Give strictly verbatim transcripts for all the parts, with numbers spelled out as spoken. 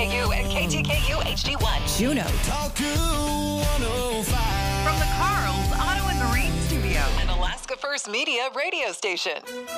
K U and K T K U H D one. Juneau. Talk to one oh five. From the Carl's Auto and Marine Studio. An Alaska First Media radio station.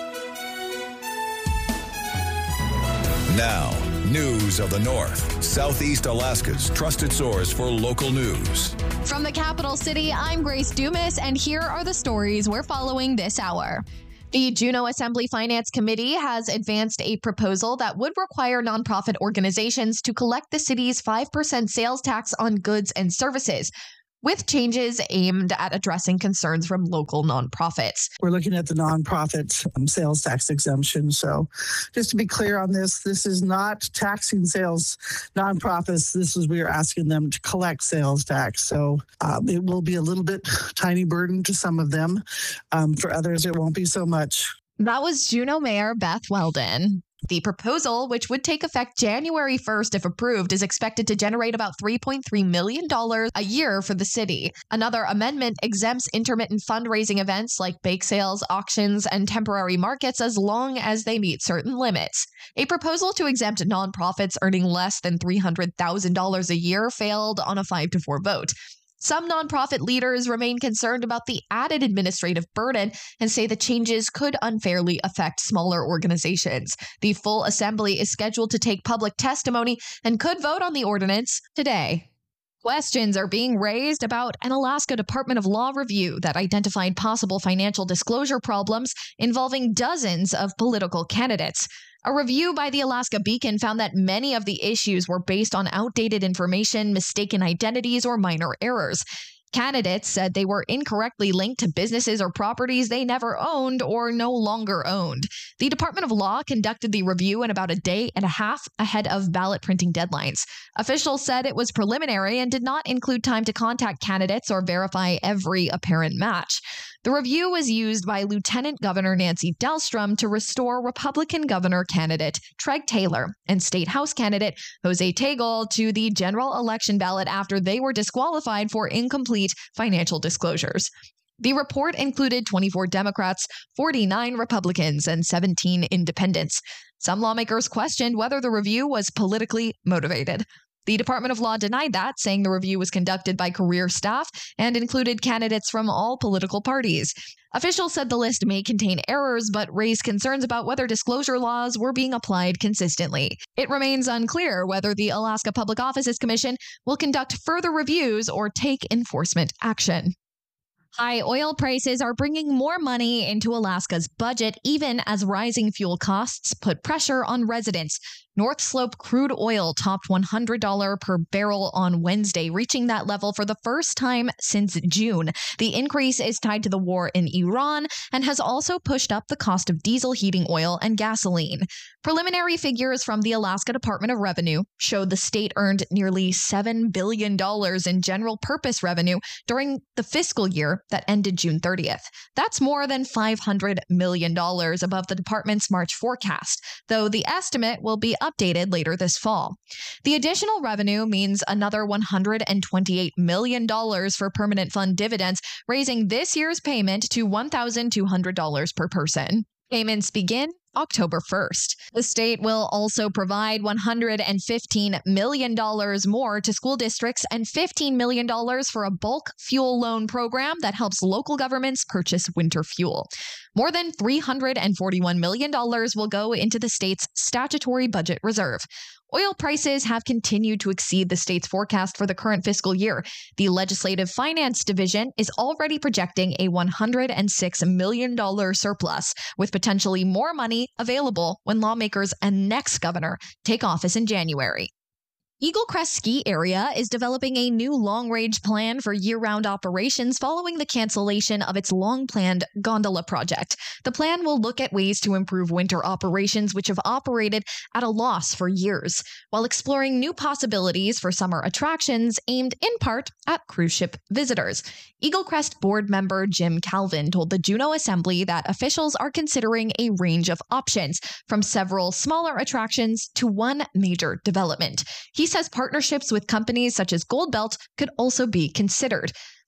Now, news of the North, Southeast Alaska's trusted source for local news. From the capital city, I'm Grace Dumas, and here are the stories we're following this hour. The Juneau Assembly Finance Committee has advanced a proposal that would require nonprofit organizations to collect the city's five percent sales tax on goods and services, with changes aimed at addressing concerns from local nonprofits. We're looking at the nonprofit um, sales tax exemption. So just to be clear on this, this is not taxing sales nonprofits. This is we are asking them to collect sales tax. So um, it will be a little bit tiny burden to some of them. Um, for others, it won't be so much. That was Juneau Mayor Beth Weldon. The proposal, which would take effect January first if approved, is expected to generate about three point three million dollars a year for the city. Another amendment exempts intermittent fundraising events like bake sales, auctions, and temporary markets as long as they meet certain limits. A proposal to exempt nonprofits earning less than three hundred thousand dollars a year failed on a five to four vote. Some nonprofit leaders remain concerned about the added administrative burden and say the changes could unfairly affect smaller organizations. The full assembly is scheduled to take public testimony and could vote on the ordinance today. Questions are being raised about an Alaska Department of Law review that identified possible financial disclosure problems involving dozens of political candidates. A review by the Alaska Beacon found that many of the issues were based on outdated information, mistaken identities, or minor errors. Candidates said they were incorrectly linked to businesses or properties they never owned or no longer owned. The Department of Law conducted the review in about a day and a half ahead of ballot printing deadlines. Officials said it was preliminary and did not include time to contact candidates or verify every apparent match. The review was used by Lieutenant Governor Nancy Dahlstrom to restore Republican governor candidate Treg Taylor and State House candidate Jose Tegal to the general election ballot after they were disqualified for incomplete financial disclosures. The report included twenty-four Democrats, forty-nine Republicans, and seventeen independents. Some lawmakers questioned whether the review was politically motivated. The Department of Law denied that, saying the review was conducted by career staff and included candidates from all political parties. Officials said the list may contain errors, but raised concerns about whether disclosure laws were being applied consistently. It remains unclear whether the Alaska Public Offices Commission will conduct further reviews or take enforcement action. High oil prices are bringing more money into Alaska's budget, even as rising fuel costs put pressure on residents. North Slope crude oil topped one hundred dollars per barrel on Wednesday, reaching that level for the first time since June. The increase is tied to the war in Iran and has also pushed up the cost of diesel heating oil and gasoline. Preliminary figures from the Alaska Department of Revenue showed the state earned nearly seven billion dollars in general purpose revenue during the fiscal year that ended June thirtieth. That's more than five hundred million dollars above the department's March forecast, though the estimate will be updated later this fall. The additional revenue means another one hundred twenty-eight million dollars for permanent fund dividends, raising this year's payment to one thousand two hundred dollars per person. Payments begin October first. The state will also provide one hundred fifteen million dollars more to school districts and fifteen million dollars for a bulk fuel loan program that helps local governments purchase winter fuel. More than three hundred forty-one million dollars will go into the state's statutory budget reserve. Oil prices have continued to exceed the state's forecast for the current fiscal year. The Legislative Finance Division is already projecting a one hundred six million dollars surplus, with potentially more money available when lawmakers and next governor take office in January. Eagle Crest Ski Area is developing a new long-range plan for year-round operations following the cancellation of its long-planned gondola project. The plan will look at ways to improve winter operations, which have operated at a loss for years, while exploring new possibilities for summer attractions aimed in part at cruise ship visitors. Eagle Crest board member Jim Calvin told the Juneau Assembly that officials are considering a range of options, from several smaller attractions to one major development. He He says partnerships with companies such as Goldbelt could also be considered.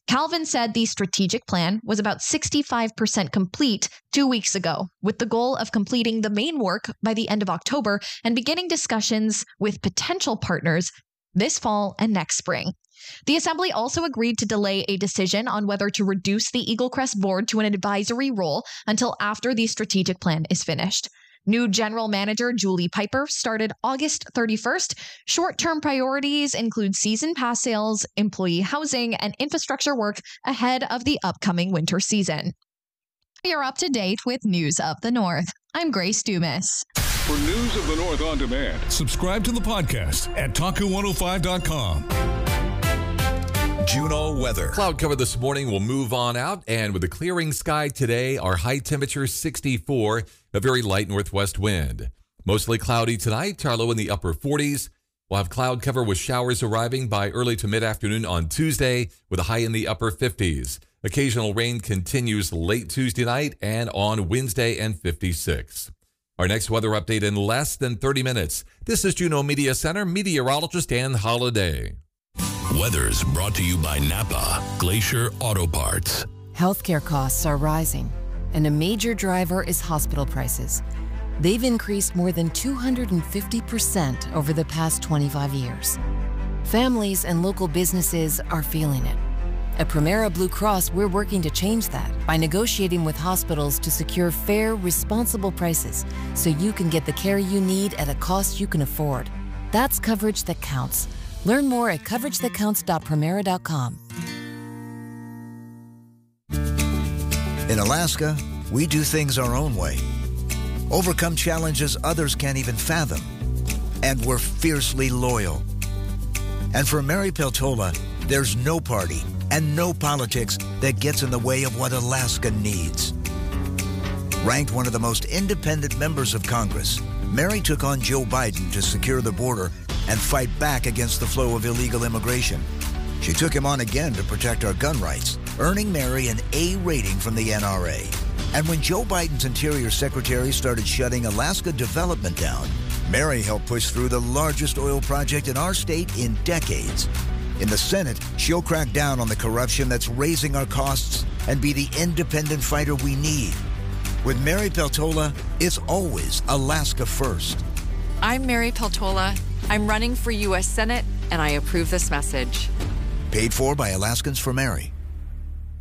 Calvin said the strategic plan was about sixty-five percent complete two weeks ago, with the goal of completing the main work by the end of October and beginning discussions with potential partners this fall and next spring. The Assembly also agreed to delay a decision on whether to reduce the Eaglecrest board to an advisory role until after the strategic plan is finished. New General Manager Julie Piper started August thirty-first. Short-term priorities include season pass sales, employee housing, and infrastructure work ahead of the upcoming winter season. You're up to date with News of the North. I'm Grace Dumas. For News of the North on demand, Subscribe to the podcast at Taku one oh five dot com. Juneau weather. Cloud cover this morning will move on out, and with a clearing sky today, our high temperature sixty-four, a very light northwest wind. Mostly cloudy tonight, our low in the upper forties. We'll have cloud cover with showers arriving by early to mid-afternoon on Tuesday, with a high in the upper fifties. Occasional rain continues late Tuesday night and on Wednesday and fifty-six. Our next weather update in less than thirty minutes. This is Juneau Media Center meteorologist Ann Holiday. Weather's brought to you by Napa Glacier Auto Parts. Healthcare costs are rising, and a major driver is hospital prices. They've increased more than two hundred fifty percent over the past twenty-five years. Families and local businesses are feeling it. At Premera Blue Cross, we're working to change that by negotiating with hospitals to secure fair, responsible prices so you can get the care you need at a cost you can afford. That's coverage that counts. Learn more at coverage that counts dot premera dot com. In Alaska, we do things our own way. Overcome challenges others can't even fathom. And we're fiercely loyal. And for Mary Peltola, there's no party and no politics that gets in the way of what Alaska needs. Ranked one of the most independent members of Congress, Mary took on Joe Biden to secure the border and fight back against the flow of illegal immigration. She took him on again to protect our gun rights, earning Mary an A rating from the N R A. And when Joe Biden's Interior Secretary started shutting Alaska development down, Mary helped push through the largest oil project in our state in decades. In the Senate, she'll crack down on the corruption that's raising our costs and be the independent fighter we need. With Mary Peltola, it's always Alaska first. I'm Mary Peltola. I'm running for U S Senate, and I approve this message. Paid for by Alaskans for Mary.